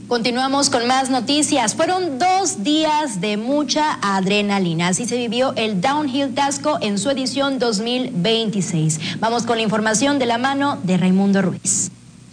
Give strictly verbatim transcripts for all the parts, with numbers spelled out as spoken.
Continuamos con más noticias. Fueron dos días de mucha adrenalina. Así se vivió el Downhill Taxco en su edición dos mil veintiséis. Vamos con la información de la mano de Raimundo Ruiz.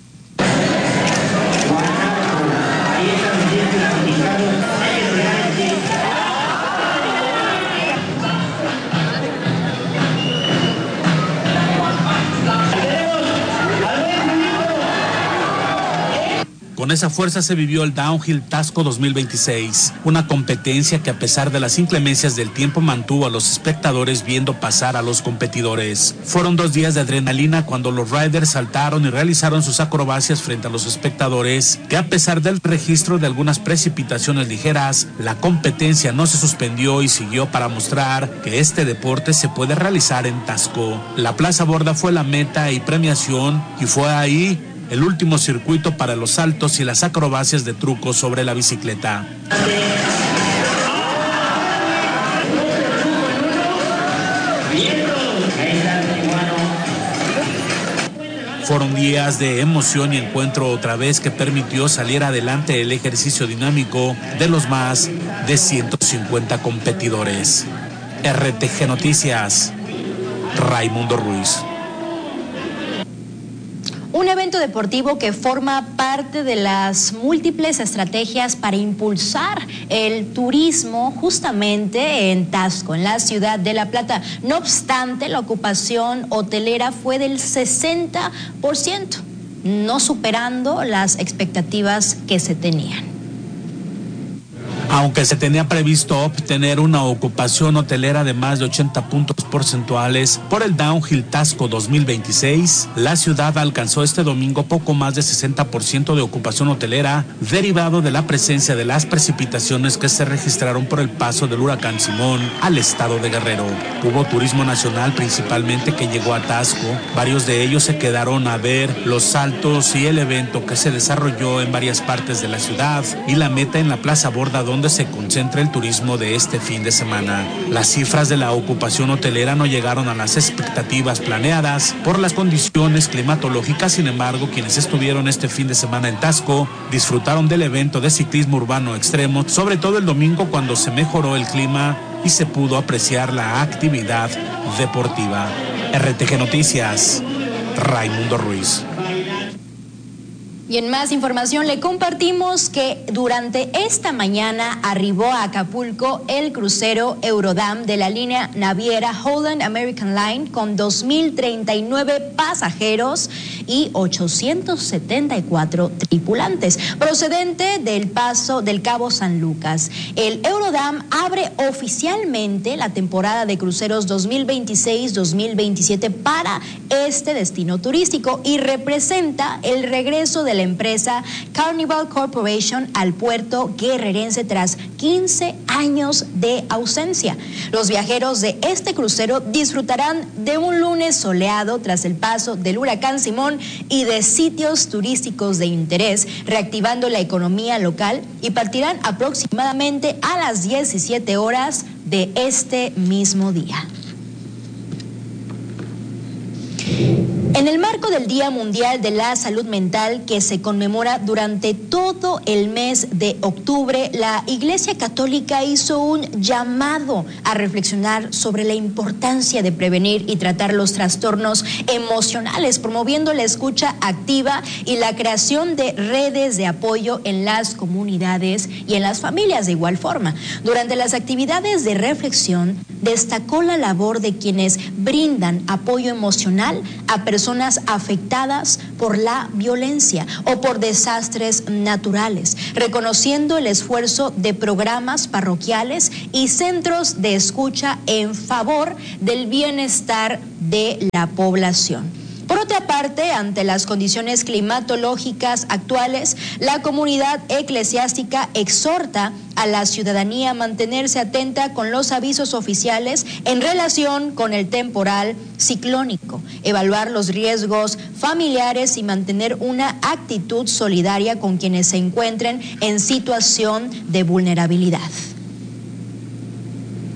Con esa fuerza se vivió el Downhill Taxco dos mil veintiséis, una competencia que a pesar de las inclemencias del tiempo mantuvo a los espectadores viendo pasar a los competidores. Fueron dos días de adrenalina cuando los riders saltaron y realizaron sus acrobacias frente a los espectadores, que a pesar del registro de algunas precipitaciones ligeras, la competencia no se suspendió y siguió para mostrar que este deporte se puede realizar en Taxco. La Plaza Borda fue la meta y premiación, y fue ahí el último circuito para los saltos y las acrobacias de trucos sobre la bicicleta. Fueron días de emoción y encuentro otra vez que permitió salir adelante el ejercicio dinámico de los más de ciento cincuenta competidores. R T G Noticias, Raimundo Ruiz. Un evento deportivo que forma parte de las múltiples estrategias para impulsar el turismo justamente en Taxco, en la ciudad de La Plata. No obstante, la ocupación hotelera fue del sesenta por ciento, no superando las expectativas que se tenían. Aunque se tenía previsto obtener una ocupación hotelera de más de ochenta puntos porcentuales por el Downhill Taxco dos mil veintiséis, la ciudad alcanzó este domingo poco más de sesenta por ciento de ocupación hotelera, derivado de la presencia de las precipitaciones que se registraron por el paso del huracán Simón al estado de Guerrero. Hubo turismo nacional principalmente que llegó a Taxco, varios de ellos se quedaron a ver los saltos y el evento que se desarrolló en varias partes de la ciudad y la meta en la Plaza Borda, donde se concentra el turismo de este fin de semana. Las cifras de la ocupación hotelera no llegaron a las expectativas planeadas por las condiciones climatológicas. Sin embargo, quienes estuvieron este fin de semana en Taxco disfrutaron del evento de ciclismo urbano extremo, sobre todo el domingo cuando se mejoró el clima y se pudo apreciar la actividad deportiva. R T G Noticias, Raimundo Ruiz. Y en más información le compartimos que durante esta mañana arribó a Acapulco el crucero Eurodam de la línea naviera Holland American Line con dos mil treinta y nueve pasajeros y ochocientos setenta y cuatro tripulantes, procedente del paso del Cabo San Lucas. El Eurodam abre oficialmente la temporada de cruceros dos mil veintiséis dos mil veintisiete para este destino turístico y representa el regreso de la empresa Carnival Corporation al puerto guerrerense tras quince años de ausencia. Los viajeros de este crucero disfrutarán de un lunes soleado tras el paso del huracán Simón y de sitios turísticos de interés, reactivando la economía local, y partirán aproximadamente a las diecisiete horas de este mismo día. En el marco del Día Mundial de la Salud Mental, que se conmemora durante todo el mes de octubre, la Iglesia Católica hizo un llamado a reflexionar sobre la importancia de prevenir y tratar los trastornos emocionales, promoviendo la escucha activa y la creación de redes de apoyo en las comunidades y en las familias de igual forma. Durante las actividades de reflexión, destacó la labor de quienes brindan apoyo emocional a personas afectadas por la violencia o por desastres naturales, reconociendo el esfuerzo de programas parroquiales y centros de escucha en favor del bienestar de la población. Por otra parte, ante las condiciones climatológicas actuales, la comunidad eclesiástica exhorta a la ciudadanía a mantenerse atenta con los avisos oficiales en relación con el temporal ciclónico, evaluar los riesgos familiares y mantener una actitud solidaria con quienes se encuentren en situación de vulnerabilidad.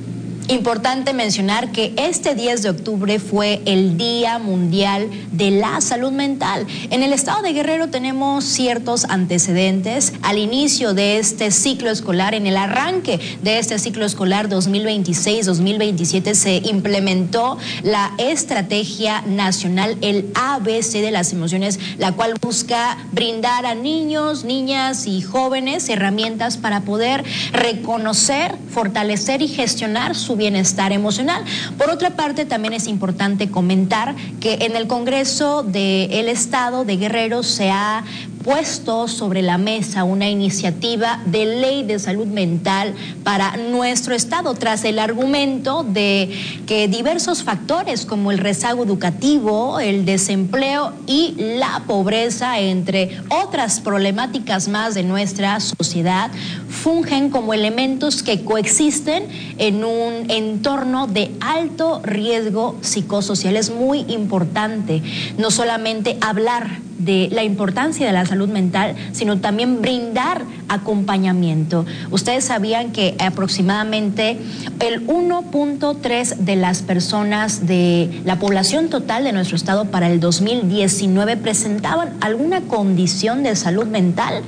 Importante mencionar que este diez de octubre fue el Día Mundial de la Salud Mental. En el estado de Guerrero tenemos ciertos antecedentes. Al inicio de este ciclo escolar, en el arranque de este ciclo escolar dos mil veintiséis dos mil veintisiete, se implementó la Estrategia Nacional, el A B C de las emociones, la cual busca brindar a niños, niñas y jóvenes herramientas para poder reconocer, fortalecer y gestionar su bienestar emocional. Por otra parte, también es importante comentar que en el Congreso del Estado de Guerrero se ha puesto sobre la mesa una iniciativa de ley de salud mental para nuestro estado, tras el argumento de que diversos factores como el rezago educativo, el desempleo y la pobreza, entre otras problemáticas más de nuestra sociedad, fungen como elementos que coexisten en un entorno de alto riesgo psicosocial. Es muy importante no solamente hablar de la importancia de la salud mental, sino también brindar acompañamiento. Ustedes sabían que aproximadamente el uno punto tres de las personas de la población total de nuestro estado para el dos mil diecinueve presentaban alguna condición de salud mental,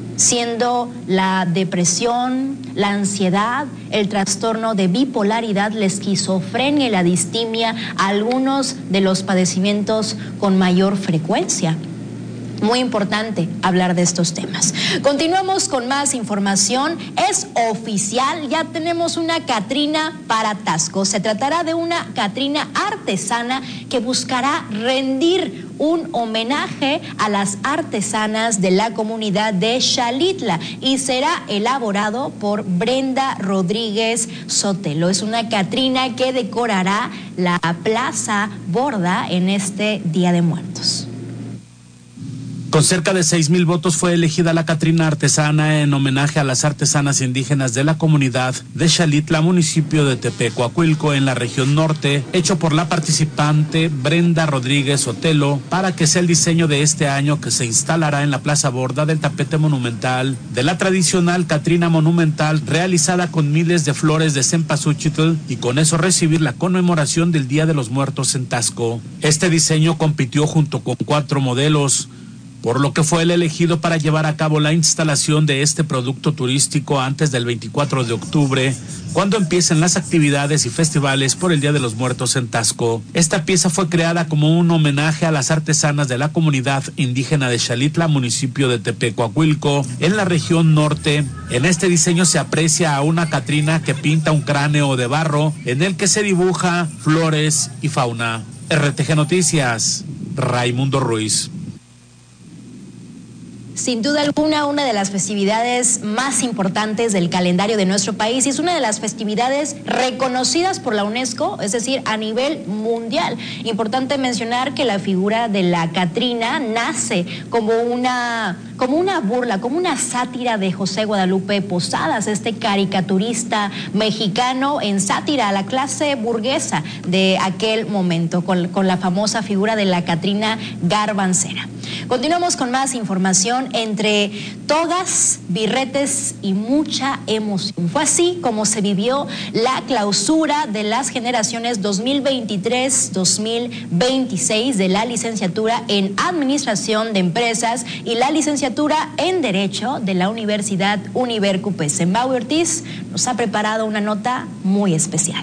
siendo la depresión, la ansiedad, el trastorno de bipolaridad, la esquizofrenia y la distimia algunos de los padecimientos con mayor frecuencia. Muy importante hablar de estos temas. Continuamos con más información. Es oficial, ya tenemos una Catrina para Taxco. Se tratará de una Catrina artesana que buscará rendir un homenaje a las artesanas de la comunidad de Xalitla y será elaborado por Brenda Rodríguez Sotelo. Es una Catrina que decorará la Plaza Borda en este Día de Muertos. Con cerca de seis mil votos fue elegida la Catrina artesana en homenaje a las artesanas indígenas de la comunidad de Xalitla, municipio de Tepecuacuilco, en la región norte, hecho por la participante Brenda Rodríguez Sotelo, para que sea el diseño de este año que se instalará en la Plaza Borda del tapete monumental de la tradicional Catrina monumental, realizada con miles de flores de cempasúchitl, y con eso recibir la conmemoración del Día de los Muertos en Taxco. Este diseño compitió junto con cuatro modelos, por lo que fue el elegido para llevar a cabo la instalación de este producto turístico antes del veinticuatro de octubre, cuando empiecen las actividades y festivales por el Día de los Muertos en Taxco. Esta pieza fue creada como un homenaje a las artesanas de la comunidad indígena de Xalitla, municipio de Tepecuacuilco, en la región norte. En este diseño se aprecia a una Catrina que pinta un cráneo de barro en el que se dibuja flores y fauna. R T G Noticias, Raimundo Ruiz. Sin duda alguna, una de las festividades más importantes del calendario de nuestro país y es una de las festividades reconocidas por la UNESCO, es decir, a nivel mundial. Importante mencionar que la figura de la Catrina nace como una, como una burla, como una sátira de José Guadalupe Posadas, este caricaturista mexicano en sátira a la clase burguesa de aquel momento, con, con la famosa figura de la Catrina garbancera. Continuamos con más información. Entre togas, birretes y mucha emoción. Fue así como se vivió la clausura de las generaciones dos mil veintitrés dos mil veintiséis de la licenciatura en Administración de Empresas y la licenciatura en Derecho de la Universidad Univercupese. Maui Ortiz nos ha preparado una nota muy especial.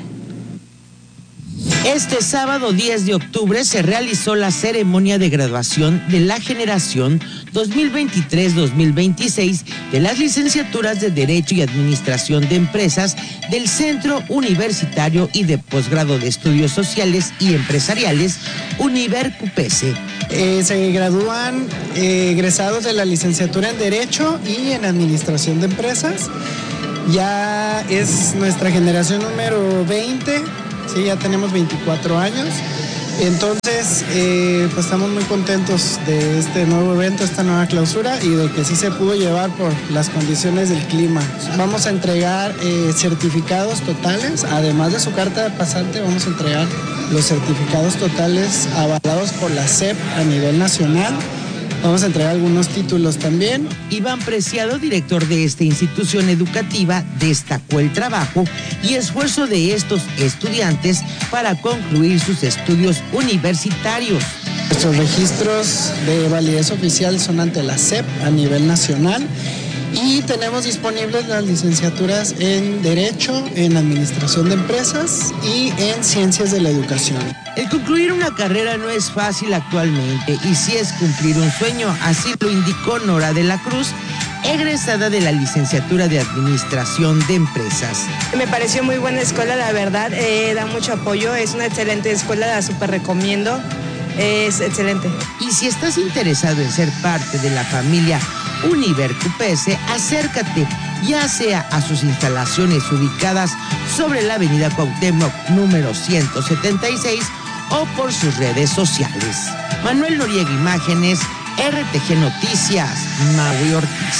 Este sábado diez de octubre se realizó la ceremonia de graduación de la generación dos mil veintitrés dos mil veintiséis de las licenciaturas de Derecho y Administración de Empresas del Centro Universitario y de Posgrado de Estudios Sociales y Empresariales Univercupese. Eh, se gradúan eh, egresados de la licenciatura en Derecho y en Administración de Empresas. Ya es nuestra generación número veinte. Sí, ya tenemos veinticuatro años, entonces eh, pues estamos muy contentos de este nuevo evento, esta nueva clausura y de que sí se pudo llevar por las condiciones del clima. Vamos a entregar eh, certificados totales, además de su carta de pasante, vamos a entregar los certificados totales avalados por la S E P a nivel nacional, Vamos a entregar algunos títulos también. Iván Preciado, director de esta institución educativa, destacó el trabajo y esfuerzo de estos estudiantes para concluir sus estudios universitarios. Nuestros registros de validez oficial son ante la S E P a nivel nacional y tenemos disponibles las licenciaturas en Derecho, en Administración de Empresas y en Ciencias de la Educación. El concluir una carrera no es fácil actualmente y sí es cumplir un sueño, así lo indicó Nora de la Cruz, egresada de la licenciatura de Administración de Empresas. Me pareció muy buena escuela, la verdad, eh, da mucho apoyo, es una excelente escuela, la súper recomiendo, es excelente. Y si estás interesado en ser parte de la familia Univercupese, acércate ya sea a sus instalaciones ubicadas sobre la avenida Cuauhtémoc número ciento setenta y seis o por sus redes sociales. Manuel Noriega Imágenes, R T G Noticias, Maui Ortiz.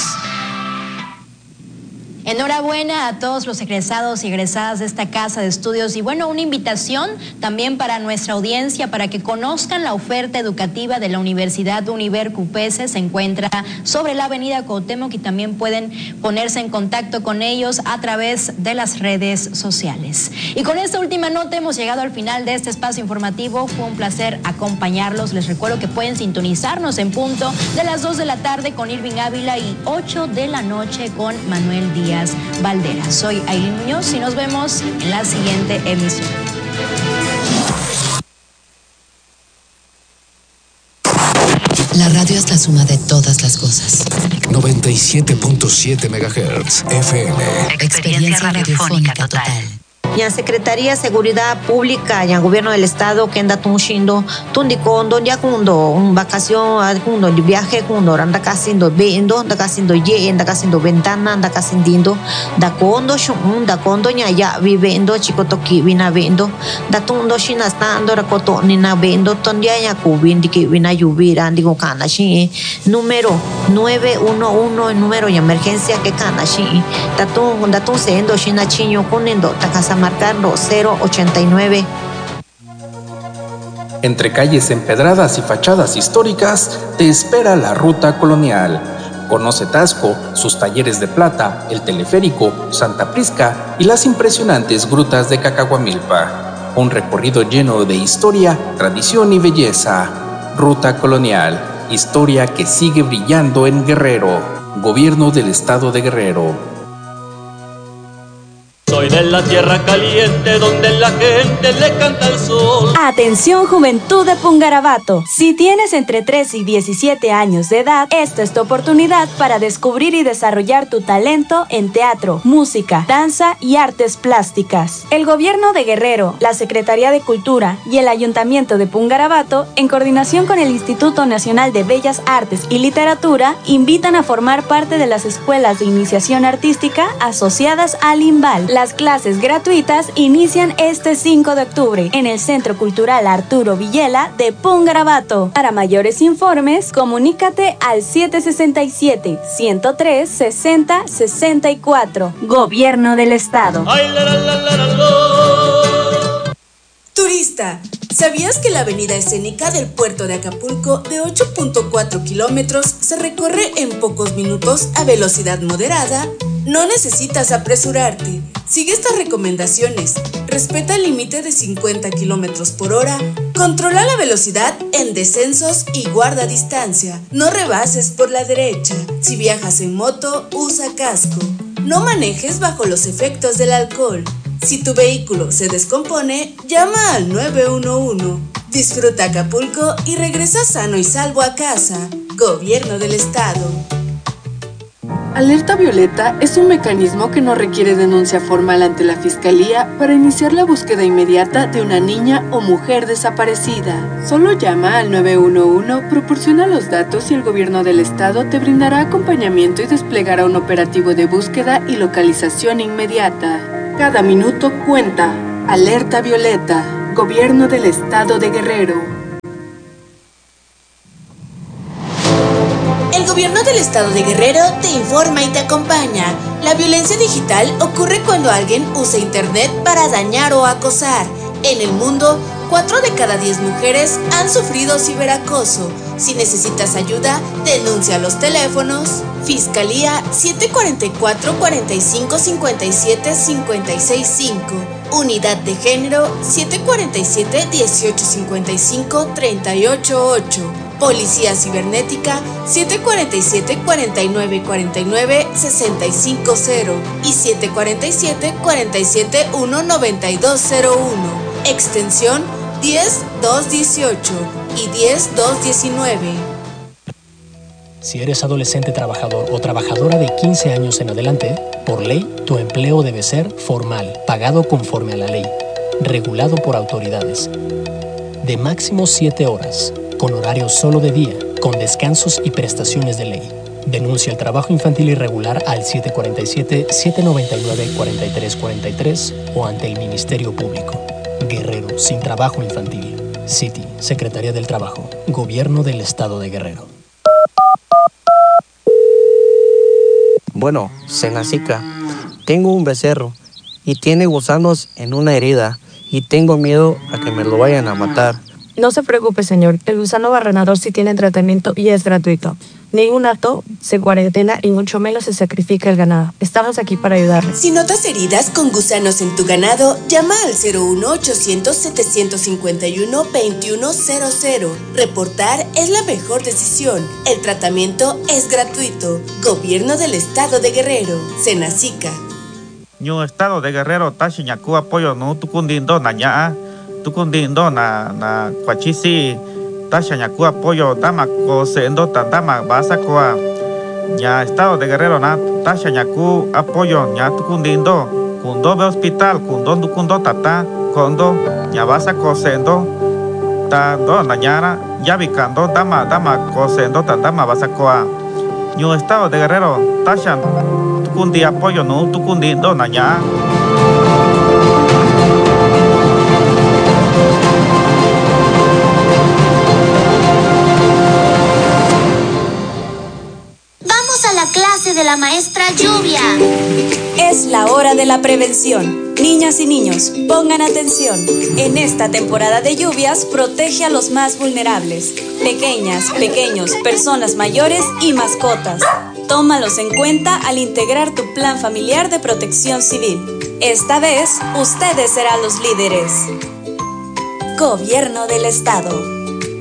Enhorabuena a todos los egresados y egresadas de esta casa de estudios y bueno, una invitación también para nuestra audiencia para que conozcan la oferta educativa de la Universidad Univercupese. Se encuentra sobre la avenida Cuauhtémoc y también pueden ponerse en contacto con ellos a través de las redes sociales. Y con esta última nota hemos llegado al final de este espacio informativo. Fue un placer acompañarlos. Les recuerdo que pueden sintonizarnos en punto de las dos de la tarde con Irving Ávila y ocho de la noche con Manuel Díaz Valdera. Soy Aileen Muñoz y nos vemos en la siguiente emisión. La radio es la suma de todas las cosas. noventa y siete punto siete megahertz F M. Experiencia radiofónica total. Ya Secretaría de Seguridad Pública, ya Gobierno del Estado, que anda tunchindo, tundikondo, ya cuando un vacación, cuando de viaje, cuando anda haciendo vendo, anda haciendo ye, anda haciendo ventana, anda haciendo, da condo, da condo, ya ya vivendo, chico toki vina vendo, da tundo shina stando, rakoto nina vendo, tondia ya kubin, di que vina lluvira, digo kanashi, número nueve uno uno, el número de emergencia que kanashi, da tun, da tun sendo, shina chiño, kunendo, ta casa marcando cero ochenta y nueve. Entre calles empedradas y fachadas históricas te espera la Ruta Colonial. Conoce Taxco, sus talleres de plata, el teleférico, Santa Prisca y las impresionantes grutas de Cacahuamilpa. Un recorrido lleno de historia, tradición y belleza. Ruta Colonial, historia que sigue brillando en Guerrero. Gobierno del Estado de Guerrero. Soy de la tierra caliente donde la gente le canta al sol. Atención juventud de Pungarabato. Si tienes entre trece y diecisiete años de edad, esta es tu oportunidad para descubrir y desarrollar tu talento en teatro, música, danza y artes plásticas. El Gobierno de Guerrero, la Secretaría de Cultura y el Ayuntamiento de Pungarabato, en coordinación con el Instituto Nacional de Bellas Artes y Literatura, invitan a formar parte de las escuelas de iniciación artística asociadas al INVAL. Las clases gratuitas inician este cinco de octubre en el Centro Cultural Arturo Villela de Pungarabato. Para mayores informes, comunícate al siete seis siete, uno cero tres, seis cero seis cuatro. Gobierno del Estado. Ay, la, la, la, la, la, la. Turista, ¿sabías que la avenida escénica del puerto de Acapulco de ocho punto cuatro kilómetros se recorre en pocos minutos a velocidad moderada? No necesitas apresurarte. Sigue estas recomendaciones. Respeta el límite de cincuenta kilómetros por hora. Controla la velocidad en descensos y guarda distancia. No rebases por la derecha. Si viajas en moto, usa casco. No manejes bajo los efectos del alcohol. Si tu vehículo se descompone, llama al nueve uno uno. Disfruta Acapulco y regresa sano y salvo a casa. Gobierno del Estado. Alerta Violeta es un mecanismo que no requiere denuncia formal ante la Fiscalía para iniciar la búsqueda inmediata de una niña o mujer desaparecida. Solo llama al nueve uno uno, proporciona los datos y el Gobierno del Estado te brindará acompañamiento y desplegará un operativo de búsqueda y localización inmediata. Cada minuto cuenta. Alerta Violeta. Gobierno del Estado de Guerrero. El Gobierno del Estado de Guerrero te informa y te acompaña. La violencia digital ocurre cuando alguien usa Internet para dañar o acosar. En el mundo, cuatro de cada diez mujeres han sufrido ciberacoso. Si necesitas ayuda, denuncia a los teléfonos Fiscalía siete cuarenta y cuatro, cuarenta y cinco, cincuenta y siete, cincuenta y seis cinco, Unidad de Género siete cuarenta y siete, dieciocho cincuenta y cinco, treinta y ocho ocho, Policía Cibernética siete cuarenta y siete, cuarenta y nueve, cuarenta y nueve, sesenta y cinco cero y siete cuarenta y siete, cuarenta y siete, uno, noventa y dos cero uno, extensión diez dos dieciocho y diez dos diecinueve. Si eres adolescente trabajador o trabajadora de quince años en adelante, por ley, tu empleo debe ser formal, pagado conforme a la ley, regulado por autoridades, de máximo siete horas, con horario solo de día, con descansos y prestaciones de ley. Denuncia el trabajo infantil irregular al siete cuarenta y siete, siete noventa y nueve, cuarenta y tres cuarenta y tres o ante el Ministerio Público. Guerrero sin trabajo infantil. C I T I, Secretaría del Trabajo, Gobierno del Estado de Guerrero. Bueno, Senacica, tengo un becerro y tiene gusanos en una herida y tengo miedo a que me lo vayan a matar. No se preocupe, señor. El gusano barrenador sí tiene tratamiento y es gratuito. Ningún hato se cuarentena y mucho menos se sacrifica el ganado. Estamos aquí para ayudarle. Si notas heridas con gusanos en tu ganado, llama al cero uno ochocientos, setecientos cincuenta y uno, veintiuno cero cero. Reportar es la mejor decisión. El tratamiento es gratuito. Gobierno del Estado de Guerrero. Senacica. Ñu Estado de Guerrero tashi ñaku apoyo no tukundindo na ñaa. Tukundindo na na kwachisi tasha ñaku apoyo dama ko sendo tandama basa koa ña Estado de Guerrero na tasha ñaku apoyo ña tukundindo kundo be hospital kundo tukundo tata kondo ña basa ko sendo ta do na ñara ya bikando dama dama ko sendo tandama basa koa Ñu Estado de Guerrero tasha tukundi apoyo no tukundindo na ña. Clase de la maestra Lluvia. Es la hora de la prevención. Niñas y niños, pongan atención. En esta temporada de lluvias, protege a los más vulnerables. Pequeñas, pequeños, personas mayores y mascotas. Tómalos en cuenta al integrar tu plan familiar de protección civil. Esta vez, ustedes serán los líderes. Gobierno del Estado.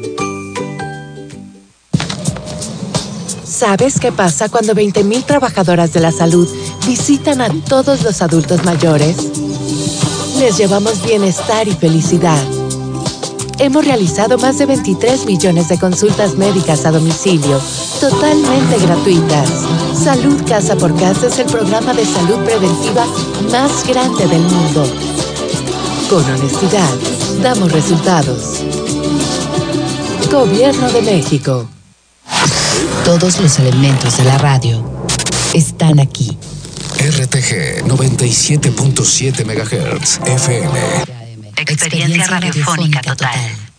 ¿Sabes qué pasa cuando veinte mil trabajadoras de la salud visitan a todos los adultos mayores? Les llevamos bienestar y felicidad. Hemos realizado más de veintitrés millones de consultas médicas a domicilio, totalmente gratuitas. Salud Casa por Casa es el programa de salud preventiva más grande del mundo. Con honestidad, damos resultados. Gobierno de México. Todos los elementos de la radio están aquí. R T G noventa y siete punto siete megahertz F M. Experiencia radiofónica total.